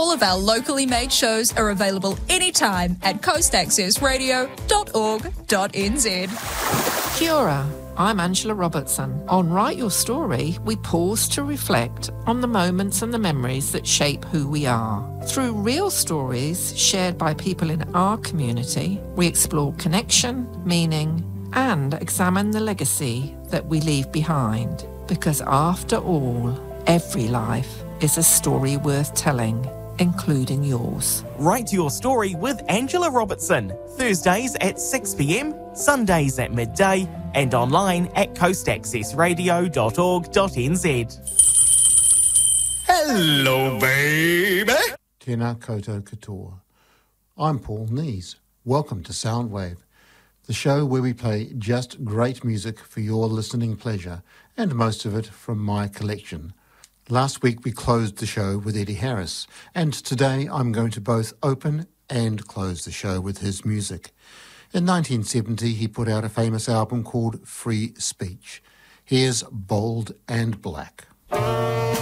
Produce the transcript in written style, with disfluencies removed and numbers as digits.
All of our locally made shows are available anytime at coastaccessradio.org.nz. Kia ora, I'm Angela Robertson. On Write Your Story, we pause to reflect on the moments and the memories that shape who we are. Through real stories shared by people in our community, we explore connection, meaning, and examine the legacy that we leave behind. Because after all, every life is a story worth telling, including yours. Write Your Story with Angela Robertson. Thursdays at 6 p.m, Sundays at midday, and online at coastaccessradio.org.nz. Hello, baby. Tēnā koutou katoa. I'm Paul Nees. Welcome to Soundwave, the show where we play just great music for your listening pleasure, and most of it from my collection. Last week we closed the show with Eddie Harris, and today I'm going to both open and close the show with his music. In 1970 he put out a famous album called Free Speech. Here's Bold and Black.